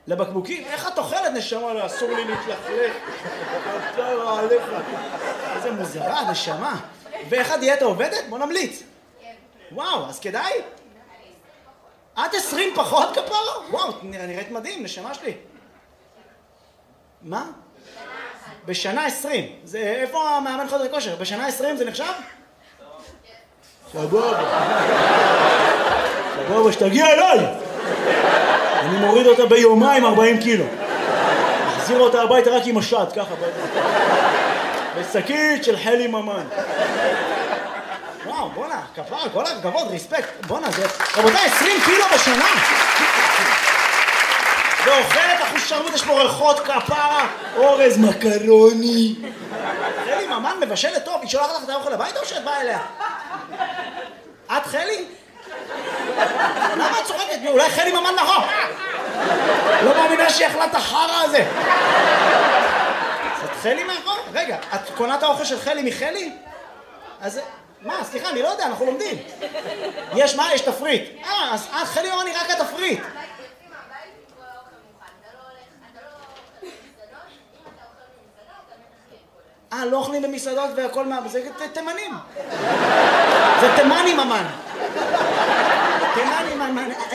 לבקבוקים? איך את אוכלת נשמה? לא, אסור לי להתלכלך. כפרה עליך. איזה מוזרה, נשמה. ואיך הדיאטה עובדת? בוא נמליץ. וואו, אז כדאי? את 20 פחות כפרה? וואו, נראית מדהים, נשמה שלי. מה? בשנה 20. זה, איפה המאמן חדר כושר? בשנה 20 זה נחשב? סבבה. סבבה, שתגיע אליי. אני מוריד אותה ביומיים 40 קילו. מחזיר אותה הביתה רק עם השד, ככה. בשקית של חלי ממן. וואו, בונה, כפרה, כל הכבוד, ריספקט. בונה, זה... רבותיי, 20 קילו בשנה. ואוכלת אחושרמוט, יש פה ריחות כפרה, אורז מקרוני. חלי ממן מבשלת טוב, היא שולחת לך את האוכל הביתה או שאת באה אליה? את חלי? למה את צוחקת? אולי חלי ממן נכון? לא מאמינה שהיא אכלה את החרא הזה. את חלי מאחור? רגע, את קונה את האוכל של חלי מחלי? אז... מה? סליחה, אני לא יודע, אנחנו לומדים. יש מה? יש תפריט. אז חלי ממן היא רק התפריט. לא אוכלים במסעדות והכל מה... זה תימנים. זה תימני ממן. תימני ממן.